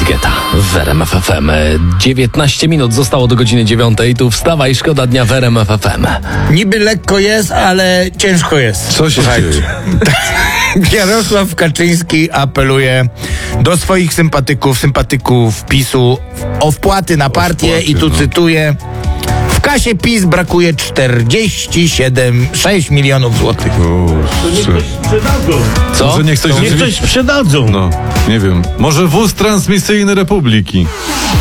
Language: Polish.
David Guetta w RMF FM. 19 minut zostało do godziny 9. Tu wstawaj, szkoda dnia w RMF FM. Niby lekko jest, ale ciężko jest. Co się dzieje? Jarosław Kaczyński apeluje do swoich sympatyków PiS-u o wpłaty na partię i tu cytuję: w kasie PiS brakuje 6 milionów złotych. Co? Może niech coś Niech coś sprzedadzą. No, nie wiem. Może wóz transmisyjny Republiki.